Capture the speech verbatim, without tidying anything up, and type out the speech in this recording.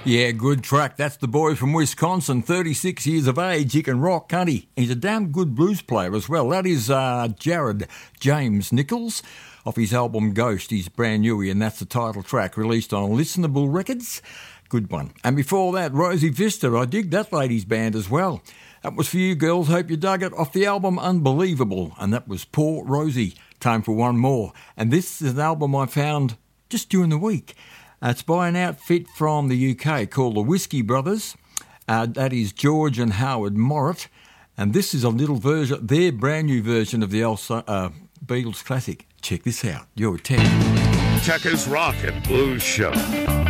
Yeah, good track. That's the boy from Wisconsin, thirty-six years of age. He can rock, can't he? He's a damn good blues player as well. That is uh, Jared James Nichols off his album Ghost. He's brand new, and that's the title track released on Listenable Records. Good one. And before that, Rosie Vista. I dig that lady's band as well. That was for you girls. Hope you dug it. Off the album Unbelievable. And that was Poor Rosie. Time for one more. And this is an album I found just during the week. Uh, it's by an outfit from the U K called the Whiskey Brothers. Uh, that is George and Howard Morritt. And this is a little version, their brand new version of the Elsa, uh, Beatles classic. Check this out. You're ten. Tucker's Rock and Blues Show.